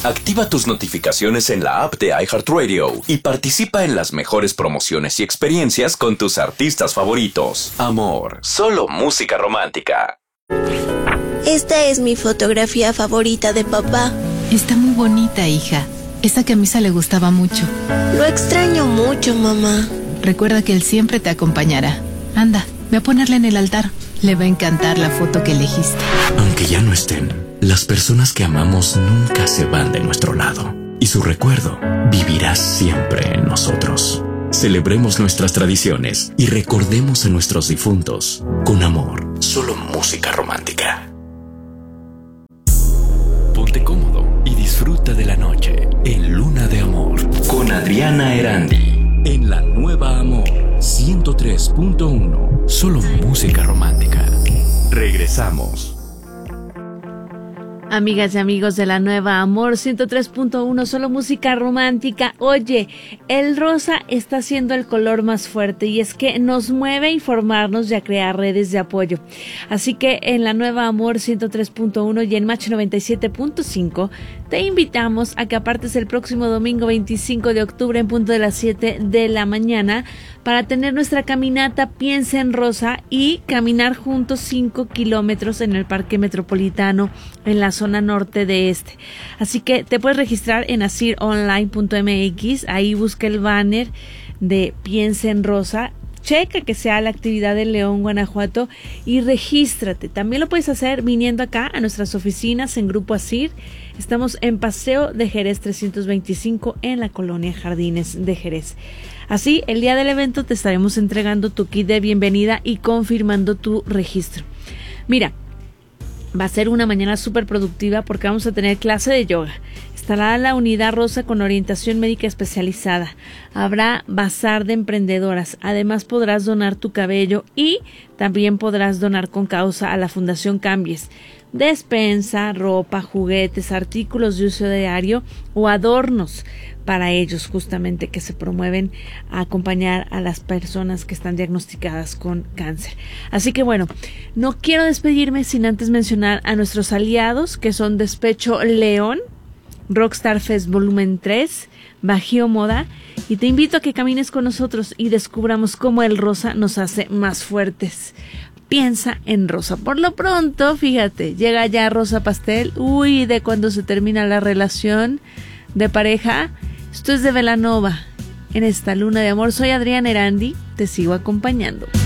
Activa tus notificaciones en la app de iHeartRadio y participa en las mejores promociones y experiencias con tus artistas favoritos. Amor, solo música romántica. Esta es mi fotografía favorita de papá. Está muy bonita, hija. Esa camisa le gustaba mucho. Lo extraño mucho, mamá. Recuerda que él siempre te acompañará. Anda, ve a ponerla en el altar. Le va a encantar la foto que elegiste. Aunque ya no estén, las personas que amamos nunca se van de nuestro lado. Y su recuerdo vivirá siempre en nosotros. Celebremos nuestras tradiciones y recordemos a nuestros difuntos. Con amor, solo música romántica. Ponte cómodo y disfruta de la noche en Luna de Amor con Adriana Erandi. En la Nueva Amor 103.1. Solo música romántica. Regresamos. Amigas y amigos de la Nueva Amor 103.1, solo música romántica. Oye, el rosa está siendo el color más fuerte y es que nos mueve a informarnos y a crear redes de apoyo. Así que en la Nueva Amor 103.1 y en Match 97.5 te invitamos a que apartes el próximo domingo 25 de octubre en punto de las 7 de la mañana para tener nuestra caminata Piensa en Rosa y caminar juntos 5 kilómetros en el Parque Metropolitano en la zona norte de este. Así que te puedes registrar en asironline.mx, ahí busca el banner de Piensa en Rosa, checa que sea la actividad de León, Guanajuato y regístrate. También lo puedes hacer viniendo acá a nuestras oficinas en Grupo Asir. Estamos en Paseo de Jerez 325 en la colonia Jardines de Jerez. Así, el día del evento te estaremos entregando tu kit de bienvenida y confirmando tu registro. Mira, va a ser una mañana súper productiva porque vamos a tener clase de yoga. Estará la unidad rosa con orientación médica especializada. Habrá bazar de emprendedoras. Además podrás donar tu cabello y también podrás donar con causa a la Fundación Cambies. Despensa, ropa, juguetes, artículos de uso diario o adornos para ellos justamente que se promueven a acompañar a las personas que están diagnosticadas con cáncer. Así que bueno, no quiero despedirme sin antes mencionar a nuestros aliados que son Despecho León, Rockstar Fest Volumen 3, Bajío Moda y te invito a que camines con nosotros y descubramos cómo el rosa nos hace más fuertes. Piensa en Rosa. Por lo pronto, fíjate, llega ya Rosa Pastel. Uy, de cuando se termina la relación de pareja. Esto es de Belanova en esta Luna de Amor. Soy Adriana Erandi, te sigo acompañando.